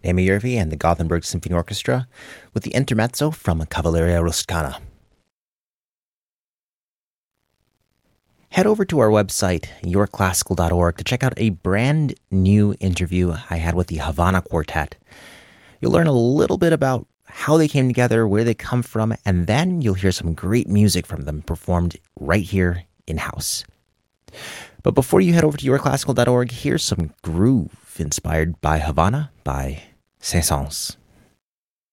Amy Yervi and the Gothenburg Symphony Orchestra with the intermezzo from Cavalleria Rusticana. Head over to our website, yourclassical.org, to check out a brand new interview I had with the Havana Quartet. You'll learn a little bit about how they came together, where they come from, and then you'll hear some great music from them performed right here in-house. But before you head over to yourclassical.org, here's some groove inspired by Havana by Saint-Saëns.